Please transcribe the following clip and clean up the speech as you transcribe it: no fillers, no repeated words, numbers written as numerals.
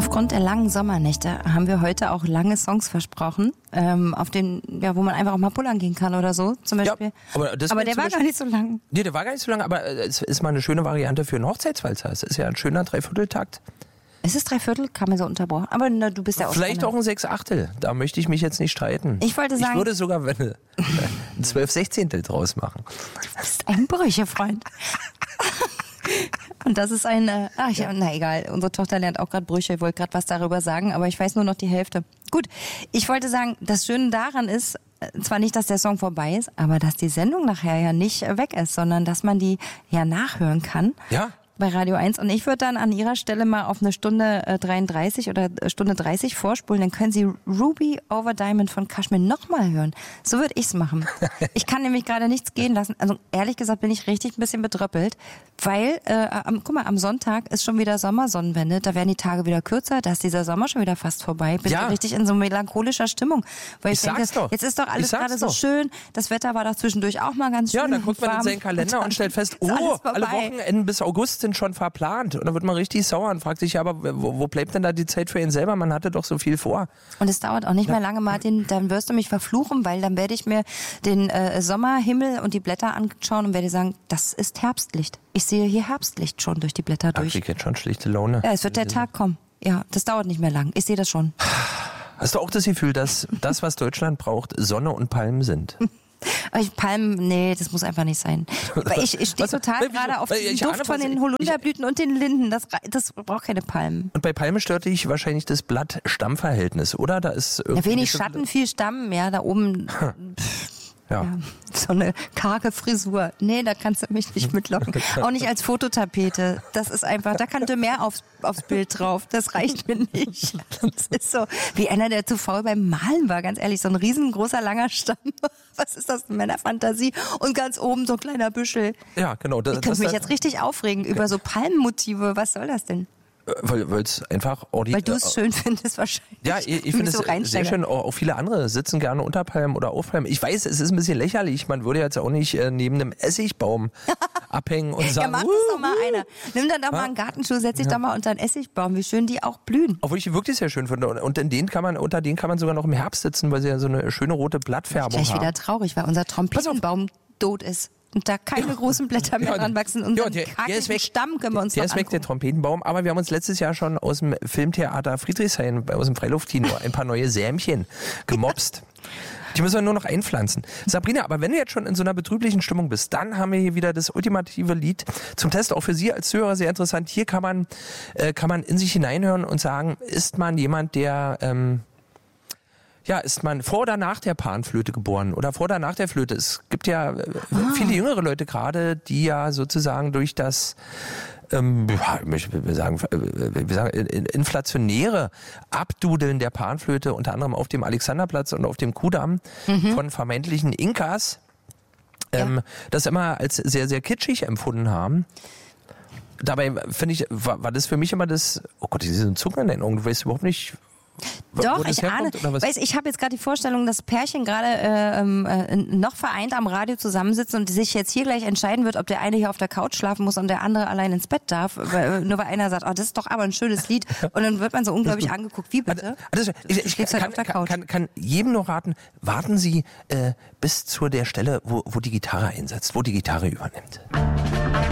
Aufgrund der langen Sommernächte haben wir heute auch lange Songs versprochen, wo man einfach auch mal pullern gehen kann oder so, zum Beispiel. Ja, aber der war gar nicht so lang. Nee, der war gar nicht so lang, aber es ist mal eine schöne Variante für einen Hochzeitswalzer. Es ist ja ein schöner Dreivierteltakt. Es ist Dreiviertel, kam mir so unterbrochen. Aber du bist ja auch vielleicht auch ein Sechsachtel. Da möchte ich mich jetzt nicht streiten. Ich wollte sagen... Ich würde sogar ein 12/16 draus machen. Du bist ein Brüche-Freund. Und das ist egal. Unsere Tochter lernt auch gerade Brüche. Ich wollte gerade was darüber sagen, aber ich weiß nur noch die Hälfte. Gut, ich wollte sagen, das Schöne daran ist, zwar nicht, dass der Song vorbei ist, aber dass die Sendung nachher ja nicht weg ist, sondern dass man die ja nachhören kann. Ja. Bei Radio 1. Und ich würde dann an Ihrer Stelle mal auf eine Stunde 33 oder Stunde 30 vorspulen. Dann können Sie Ruby Over Diamond von Kashmir nochmal hören. So würde ich es machen. Ich kann nämlich gerade nichts gehen lassen. Also ehrlich gesagt bin ich richtig ein bisschen bedröppelt, weil, am Sonntag ist schon wieder Sommersonnenwende. Da werden die Tage wieder kürzer. Da ist dieser Sommer schon wieder fast vorbei. Bin richtig in so melancholischer Stimmung. Weil ich denke, jetzt ist doch alles gerade so schön. Das Wetter war doch zwischendurch auch mal ganz schön. Ja, dann guckt man in seinen Kalender und stellt fest, alle Wochenenden bis August sind schon verplant. Und dann wird man richtig sauer und fragt sich, aber wo bleibt denn da die Zeit für ihn selber? Man hatte doch so viel vor. Und es dauert auch nicht mehr lange, Martin. Dann wirst du mich verfluchen, weil dann werde ich mir den Sommerhimmel und die Blätter anschauen und werde sagen, das ist Herbstlicht. Ich sehe hier Herbstlicht schon durch die Blätter durch. Ich kriege jetzt schon schlichte Laune. Ja, es wird der Tag kommen. Ja, das dauert nicht mehr lang. Ich sehe das schon. Hast du auch das Gefühl, dass das, was Deutschland braucht, Sonne und Palmen sind? Palmen, nee, das muss einfach nicht sein. Weil ich stehe total gerade auf den Duft von den Holunderblüten und den Linden. Das braucht keine Palmen. Und bei Palmen stört dich wahrscheinlich das Blatt-Stamm-Verhältnis, oder? Da ist wenig Schatten, viel Stamm, ja, da oben... Ja, so eine karge Frisur. Nee, da kannst du mich nicht mitlocken. Auch nicht als Fototapete. Das ist einfach, da kannte mehr aufs Bild drauf. Das reicht mir nicht. Das ist so, wie einer, der zu faul beim Malen war, ganz ehrlich. So ein riesengroßer, langer Stamm. Was ist das in meiner Fantasie? Und ganz oben so ein kleiner Büschel. Ja, genau. Ich könnte mich jetzt richtig aufregen über so Palmenmotive. Was soll das denn? Weil es einfach... Weil du es schön findest wahrscheinlich. Ja, ich finde es sehr schön. Auch viele andere sitzen gerne unter Palmen oder auf Palmen. Ich weiß, es ist ein bisschen lächerlich. Man würde jetzt auch nicht neben einem Essigbaum abhängen und sagen... Ja, mach das doch mal einer. Nimm dann doch mal einen Gartenschuh, setz dich doch mal unter einen Essigbaum. Wie schön die auch blühen. Obwohl ich die wirklich sehr schön finde. Und unter denen kann man sogar noch im Herbst sitzen, weil sie ja so eine schöne rote Blattfärbung haben. Gleich wieder traurig, weil unser Trompetenbaum tot ist. Und da keine großen Blätter mehr ranwachsen. Und der ist weg. Stamm können wir uns Der ist weg, der Trompetenbaum. Aber wir haben uns letztes Jahr schon aus dem Filmtheater Friedrichshain, aus dem Freiluftkino, ein paar neue Sämchen gemopst. Die müssen wir nur noch einpflanzen. Sabrina, aber wenn du jetzt schon in so einer betrüblichen Stimmung bist, dann haben wir hier wieder das ultimative Lied zum Test. Auch für Sie als Zuhörer sehr interessant. Hier kann man in sich hineinhören und sagen, ist man jemand, der... ist man vor oder nach der Panflöte geboren oder vor oder nach der Flöte? Es gibt ja viele jüngere Leute gerade, die ja sozusagen durch das inflationäre Abdudeln der Panflöte, unter anderem auf dem Alexanderplatz und auf dem Kudamm von vermeintlichen Inkas, das immer als sehr, sehr kitschig empfunden haben. Dabei finde ich, war das für mich immer das, oh Gott, diese Zungenernennung, du weißt überhaupt nicht... Doch, ich ahne. Ich habe jetzt gerade die Vorstellung, dass Pärchen gerade noch vereint am Radio zusammensitzen und sich jetzt hier gleich entscheiden wird, ob der eine hier auf der Couch schlafen muss und der andere allein ins Bett darf. Nur weil einer sagt, oh, das ist doch aber ein schönes Lied. Und dann wird man so unglaublich angeguckt. Wie bitte? Ich kann jedem nur raten, warten Sie bis zu der Stelle, wo die Gitarre einsetzt, wo die Gitarre übernimmt.